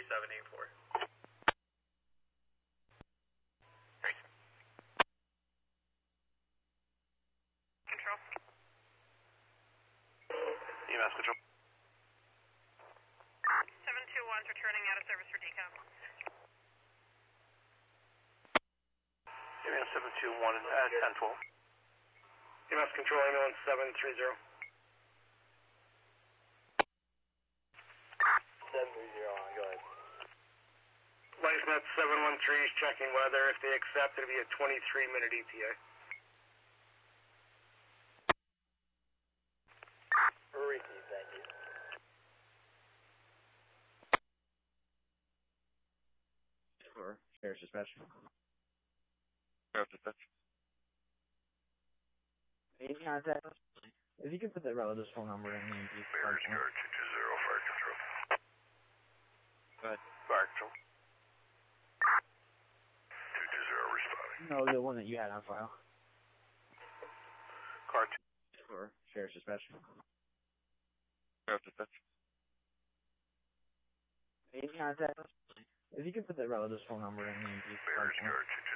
3784. Control. EMS control. 721's returning out of service for decom. EMS 721 at 1012. EMS control, ambulance 730. 730 on, go ahead. LifeNet 713 is checking weather. If they accept, it'll be a 23-minute ETA. Receive, thank you. For Sheriff's Dispatch. Sheriff's Dispatch. Any contact? If you could put that relative's phone number in the Bears Guard 220, fire control. Go ahead. Fire control. 220 responding. No, the one that you had on file. Car 2. For Sheriff's Dispatch. Sheriff's Dispatch. Any contact? If you could put that relative's phone number in the Bears Guard 220.